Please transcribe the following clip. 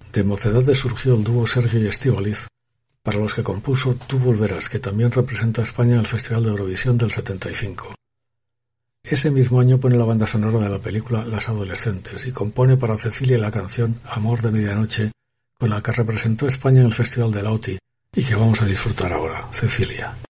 De Mocedades surgió el dúo Sergio y Estíbaliz, para los que compuso Tú volverás, que también representa a España en el Festival de Eurovisión del 75. Ese mismo año pone la banda sonora de la película Las adolescentes y compone para Cecilia la canción Amor de medianoche, con la que representó a España en el Festival de la OTI y que vamos a disfrutar ahora, Cecilia.